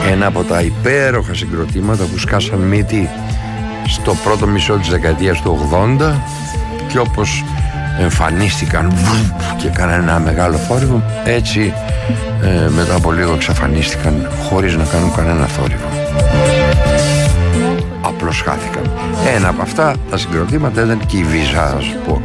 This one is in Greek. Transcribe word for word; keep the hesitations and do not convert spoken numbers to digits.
Ένα από τα υπέροχα συγκροτήματα που σκάσαν μύτη στο πρώτο μισό της δεκαετίας του ογδόντα και όπως εμφανίστηκαν και κάνανε ένα μεγάλο θόρυβο, έτσι ε, μετά από λίγο εξαφανίστηκαν χωρίς να κάνουν κανένα θόρυβο. Απλώς χάθηκαν. Ένα από αυτά τα συγκροτήματα ήταν και η Visage που